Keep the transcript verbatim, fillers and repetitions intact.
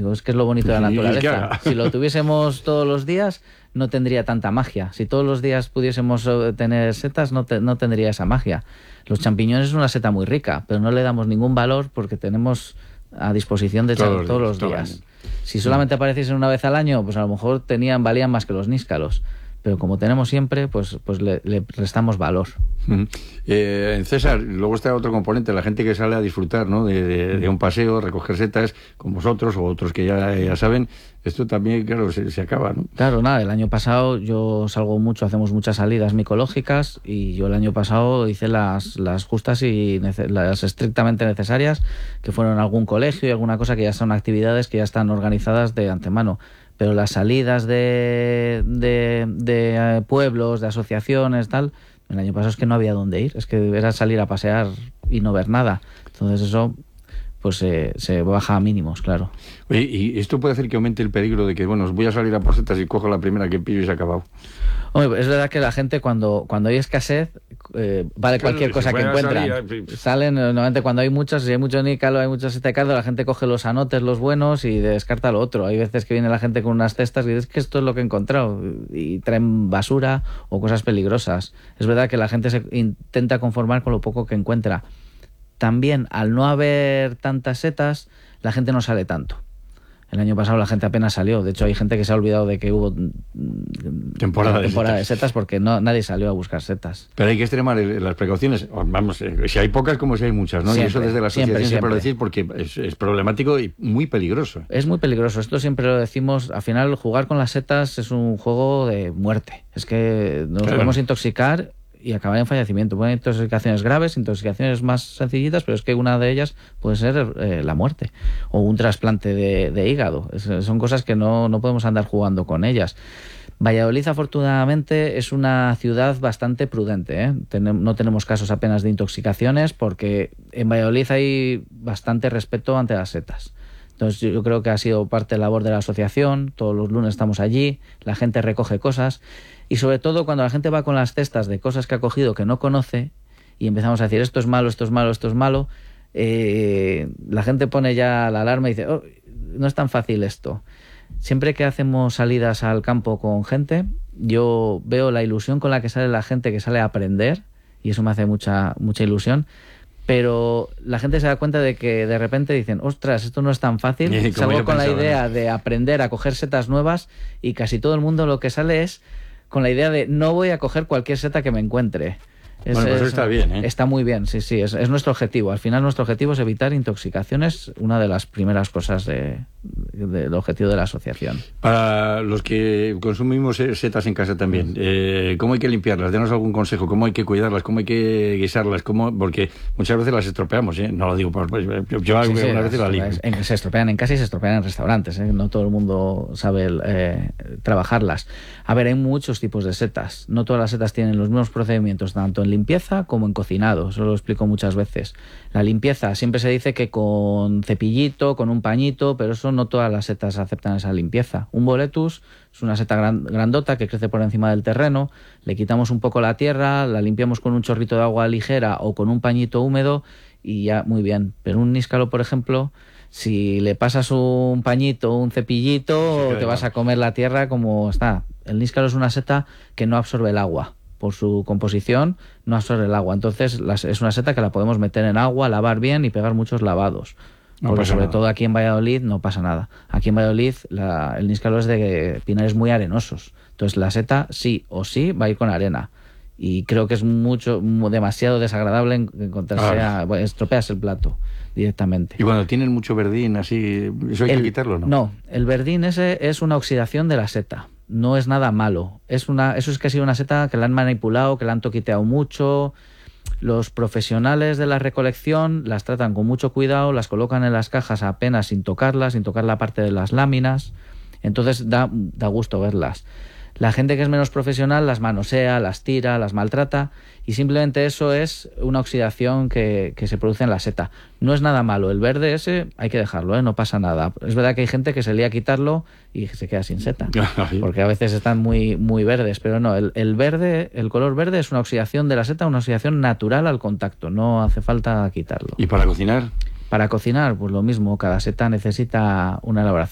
Digo, es que es lo bonito de la naturaleza. Si lo tuviésemos todos los días, no tendría tanta magia. Si todos los días pudiésemos tener setas, no, te, no tendría esa magia. Los champiñones es una seta muy rica, pero no le damos ningún valor porque tenemos a disposición de todos, todos los días. días. Si solamente apareciesen una vez al año, pues a lo mejor tenían, valían más que los níscalos. Pero como tenemos siempre, pues, pues le, le restamos valor. Uh-huh. eh, César, luego está otro componente, la gente que sale a disfrutar, ¿no? de, de, de un paseo, recoger setas, con vosotros o otros que ya, ya saben. Esto también, claro, se, se acaba, ¿no? Claro, nada, el año pasado yo salgo mucho, hacemos muchas salidas micológicas y yo el año pasado hice las, las justas y nece- las estrictamente necesarias, que fueron algún colegio y alguna cosa que ya son actividades que ya están organizadas de antemano. Pero las salidas de, de, de eh, pueblos, de asociaciones, tal, el año pasado es que no había dónde ir, es que era salir a pasear y no ver nada. Entonces eso pues eh, se baja a mínimos, claro. Oye, ¿y esto puede hacer que aumente el peligro de que, bueno, voy a salir a por setas y cojo la primera que pillo y se ha acabado? Hombre, es verdad que la gente cuando, cuando hay escasez, eh, vale claro, cualquier cosa que encuentran. Salir, Salen, normalmente cuando hay muchos, si hay mucho nícalo, hay mucho seta de cardo, la gente coge los anotes, los buenos y descarta lo otro. Hay veces que viene la gente con unas cestas y dice, es que esto es lo que he encontrado, y traen basura o cosas peligrosas. Es verdad que la gente se intenta conformar con lo poco que encuentra. También, al no haber tantas setas, la gente no sale tanto. El año pasado la gente apenas salió. De hecho, hay gente que se ha olvidado de que hubo temporada, de, temporada setas. de setas porque no, nadie salió a buscar setas. Pero hay que extremar las precauciones. Vamos, si hay pocas como si hay muchas, ¿no? Siempre, y eso desde la asociación siempre, siempre lo siempre. decir porque es, es problemático y muy peligroso. Es muy peligroso. Esto siempre lo decimos. Al final, jugar con las setas es un juego de muerte. Es que nos claro. podemos intoxicar y acabar en fallecimiento. Pueden intoxicaciones graves, intoxicaciones más sencillitas, pero es que una de ellas puede ser eh, la muerte o un trasplante de, de hígado. Es, son cosas que no, no podemos andar jugando con ellas. Valladolid, afortunadamente, es una ciudad bastante prudente, ¿eh? Ten, no tenemos casos apenas de intoxicaciones porque en Valladolid hay bastante respeto ante las setas. Entonces yo creo que ha sido parte de la labor de la asociación, todos los lunes estamos allí, la gente recoge cosas y sobre todo cuando la gente va con las cestas de cosas que ha cogido que no conoce y empezamos a decir esto es malo, esto es malo, esto es malo, eh, la gente pone ya la alarma y dice oh, no es tan fácil esto. Siempre que hacemos salidas al campo con gente, yo veo la ilusión con la que sale la gente que sale a aprender y eso me hace mucha, mucha ilusión. Pero la gente se da cuenta de que de repente dicen, ostras, esto no es tan fácil. Salgo con la idea de aprender a coger setas nuevas y casi todo el mundo lo que sale es con la idea de no voy a coger cualquier seta que me encuentre. Es, bueno, pues eso es, está bien, ¿eh? Está muy bien, sí, sí, es, es nuestro objetivo. Al final nuestro objetivo es evitar intoxicaciones, una de las primeras cosas de, de, del objetivo de la asociación. Para los que consumimos setas en casa también, eh, ¿cómo hay que limpiarlas? Denos algún consejo, ¿cómo hay que cuidarlas? ¿Cómo hay que guisarlas? ¿Cómo? Porque muchas veces las estropeamos, ¿eh? No lo digo, por, pues, yo sí, sí, una vez la limpio. En, se estropean en casa y se estropean en restaurantes, ¿eh? No todo el mundo sabe eh, trabajarlas. A ver, hay muchos tipos de setas. No todas las setas tienen los mismos procedimientos, tanto en limpieza como en cocinado. Eso lo explico muchas veces. La limpieza siempre se dice que con cepillito, con un pañito, pero eso no todas las setas aceptan esa limpieza. Un boletus es una seta gran, grandota que crece por encima del terreno, le quitamos un poco la tierra, la limpiamos con un chorrito de agua ligera o con un pañito húmedo y ya muy bien. Pero un níscalo, por ejemplo, si le pasas un pañito, un cepillito, sí, te vas a comer la tierra como está. El níscalo es una seta que no absorbe el agua. Por su composición no absorbe el agua. Entonces las, es una seta que la podemos meter en agua, lavar bien y pegar muchos lavados. No Porque sobre nada. todo aquí en Valladolid no pasa nada. Aquí en Valladolid la, el níscalo es de pinares muy arenosos. Entonces la seta sí o sí va a ir con arena. Y creo que es mucho demasiado desagradable encontrarse a, bueno, estropeas el plato directamente. Y cuando tienen mucho verdín así, ¿eso hay el, que quitarlo, no? No, el verdín ese es una oxidación de la seta. No es nada malo. Es una, eso es que ha sido una seta que la han manipulado, que la han toquiteado mucho. Los profesionales de la recolección las tratan con mucho cuidado, las colocan en las cajas apenas sin tocarlas, sin tocar la parte de las láminas. Entonces da, da gusto verlas. La gente que es menos profesional las manosea, las tira, las maltrata y simplemente eso es una oxidación que, que se produce en la seta. No es nada malo. El verde ese hay que dejarlo, ¿eh? No pasa nada. Es verdad que hay gente que se lía a quitarlo y se queda sin seta porque a veces están muy, muy verdes, pero no, el, el verde, el color verde es una oxidación de la seta, una oxidación natural al contacto, no hace falta quitarlo. ¿Y para cocinar? Para cocinar, pues lo mismo, cada seta necesita una elaboración